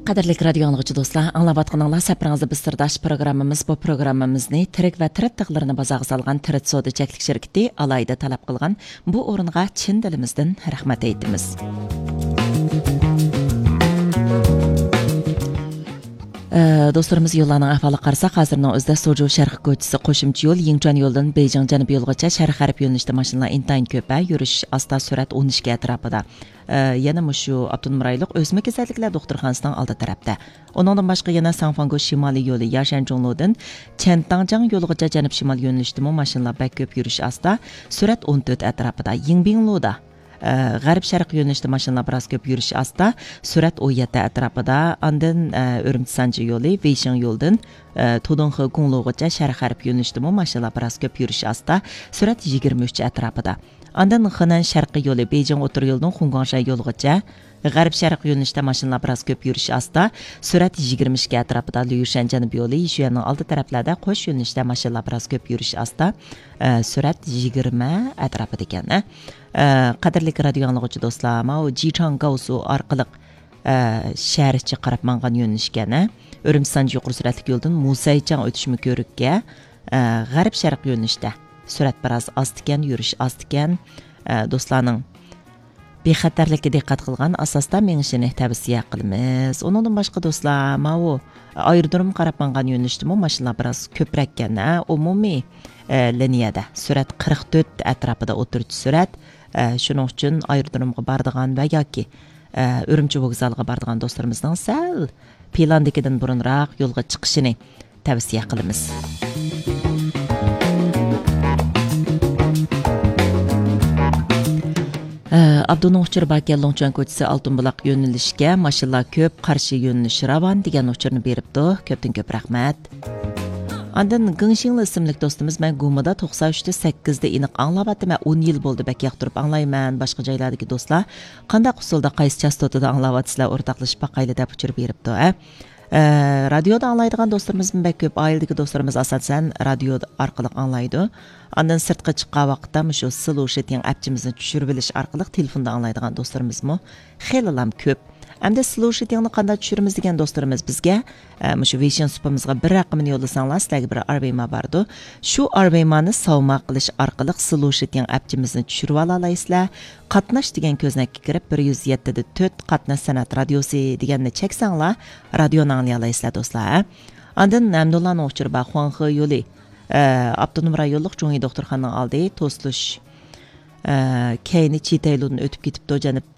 Qadirlik radio anlıqçı dostlar, anlavatqanыңlar səpirіңizdə biz sırdaş programmamız bu programmamizni tirik və tirit tığlarını bazağı salğan tirit soda çəklik şirketi alayda talab qılğan bu orunğa Çin dilimizdən rəhmət eytimiz. Dostlarımız yollarının ahvalı qarsa hazırının özdə Soju şərq koçisi qoşumçu yol Yingchuan yoldan Beijing Cənubi yolğacha şərq hərb yönlüşdə maşınlar intayın köpə, yürüş asta sürət 12 ətrafıda. Yana muşu Abdunum raylıq özmə kəsərliklər doktorxanasının aldı tərəfdə. Ondan başqa yana Sanfango şimali yolu Yaşanjongludan Çentangjiang yolğacha cənub şimal yönlüşdə maşınlar bək köp yürüş asta sürət 14 ətrafıda. Yingbingluda G'arb sharq yo'nalishda mashinalar biroz ko'p yurish asta, surat 17 atrofida, andin Urumchi Sanji yo'li, Weishan yo'ldan Tudonghe Gonglugacha sharq g'arb yo'nalishda mashinalar biroz ko'p yurish asta, surat 23 atrofida. Andin Henan sharqiy yo'li, Beijing o'tir yo'ldan Xungangsha yo'ligacha G'arb sharq yo'nalishda mashinalar biroz ko'p yurish asta, surat 22 atrofida. Liushan janubiy yo'li, Yishuanning oldi taraflarida qo'sh yo'nalishda mashinalar biroz ko'p yurish asta, surat 20 atrofida ekan. Qadirlik radio anlıqçı dostlar, o Jichang Gaosu orqali shaharcha qarab mangan yo'nalishgan, Urumchi Sanji yuqori suratli yo'ldan Musaychang o'tishmi ko'rikka g'arb sharq yo'nalishda surat biroz ost ekan, yurish ost ekan. Do'stlarning bexatarlikka diqqat qilgan asosda mengishini tavsiya qilamiz. Undan boshqa do'stlar, o aerodrom qarab mangan yo'nalishda mashinalar biroz ko'proq ekan, umumiy liniyada surat 44 atrofida o'tiruvchi surat. Shuning uchun aerodromga boradigan va yoki Urumchi vokzaliga boradigan do'stlarimizning sal plandagidan burunroq yo'lga chiqishini tavsiya qilamiz. Abdunun uçur Bakir Longchuan ko'chasi Oltinbuloq yo'nalishga mashinalar ko'p, qarshi yo'nalish ravon degan uçurni beribdi. Ko'pdan ko'p rahmat. Andan Gingxingli ismli do'stimiz men Gumada 93'te 8'de iniq anglabatdim. 10 yil bo'ldi bak yoqtirib anglayman. Boshqa joylardagi do'stlar qanday usulda qaysi chastotada anglabatsizlar o'rtoqlashib baqayli deb uchirib beribdi. Radioda anglaydigan do'stlarimiz bak ko'p, oiladagi do'stlarimiz asosan radio orqali anglaydi. Andan sirtqa chiqqan vaqtda shu Slushiting appchimizni tushirib bilish orqali telefonda anglaydigan do'stlarimizmi xeylilam ko'p. Hamda Slushitingni qanday tushiramiz degan do'stlarimiz bizga shu Weishan supamizga bir raqamini yo'lasanglar, sizlarga bir arvema bordi. Shu arvemani savma qilish orqali Slushiting appchimizni tushirib olasizlar. Qatnash degan ko'znakka kirib 107 da 4 qatnash san'at radiosi deganni cheksanglar, radioni anglay olasizlar do'stlar. Andan Namdullohning o'chirba Xuanxe yo'li, Abdunum rayonlik Jungi doktorxonaning oldi to'slish keyni Chitaylundan o'tib ketibdi, janib